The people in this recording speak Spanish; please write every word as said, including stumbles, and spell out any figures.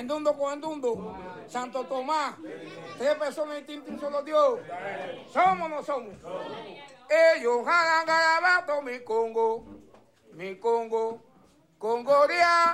Endundo con Endundo, Santo Tomás, tres personas distintas, un solo Dios. ¿Somos o no somos? Ellos jalan garabato, mi Congo, mi Congo, Congoria.